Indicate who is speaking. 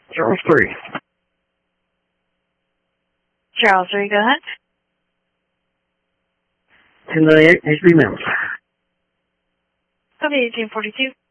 Speaker 1: Charles 3.
Speaker 2: Charles 3, go ahead.
Speaker 1: 1098 H.B. Mills.
Speaker 2: Copy 1842.